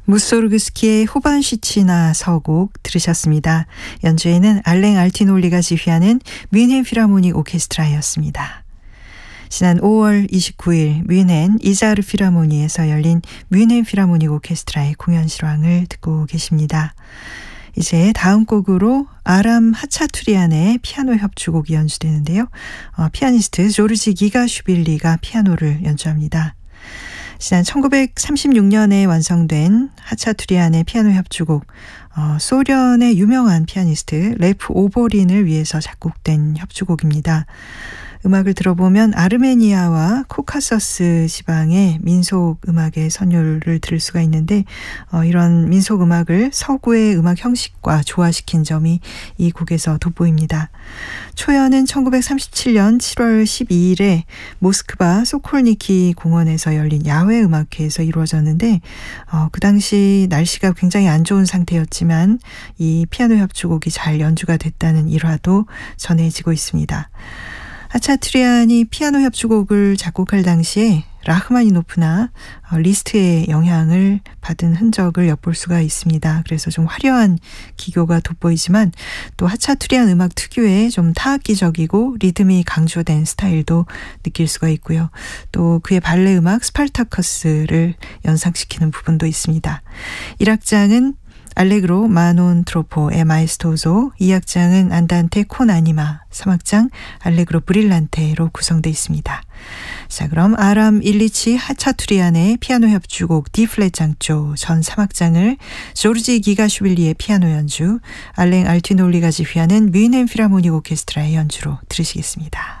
무소르그스키의 호반시치나 서곡 들으셨습니다. 연주에는 알랭 알티놀리가 지휘하는 뮌헨 필하모닉 오케스트라였습니다. 지난 5월 29일 뮌헨 이자르 필하모니에서 열린 뮌헨 필하모닉 오케스트라의 공연 실황을 듣고 계십니다. 이제 다음 곡으로 아람 하차투리안의 피아노 협주곡이 연주되는데요. 피아니스트 조르지 기가슈빌리가 피아노를 연주합니다. 지난 1936년에 완성된 하차투리안의 피아노 협주곡, 소련의 유명한 피아니스트 레프 오보린을 위해서 작곡된 협주곡입니다. 음악을 들어보면 아르메니아와 코카서스 지방의 민속 음악의 선율을 들을 수가 있는데 이런 민속 음악을 서구의 음악 형식과 조화시킨 점이 이 곡에서 돋보입니다. 초연은 1937년 7월 12일에 모스크바 소콜니키 공원에서 열린 야외 음악회에서 이루어졌는데 그 당시 날씨가 굉장히 안 좋은 상태였지만 이 피아노 협주곡이 잘 연주가 됐다는 일화도 전해지고 있습니다. 하차투리안이 피아노 협주곡을 작곡할 당시에 라흐마니노프나 리스트의 영향을 받은 흔적을 엿볼 수가 있습니다. 그래서 좀 화려한 기교가 돋보이지만 또 하차투리안 음악 특유의 좀 타악기적이고 리듬이 강조된 스타일도 느낄 수가 있고요. 또 그의 발레 음악 스파르타커스를 연상시키는 부분도 있습니다. 1악장은 알레그로 마논 트로포 에 마에스토소, 2악장은 안단테 콘 아니마, 3악장 알레그로 브릴란테로 구성되어 있습니다. 자, 그럼 아람 일리치 하차투리안의 피아노 협주곡 D플랫 장조 전 3악장을 조르지 기가슈빌리의 피아노 연주, 알랭 알티놀리가 지휘하는 뮌헨 필하모닉 오케스트라의 연주로 들으시겠습니다.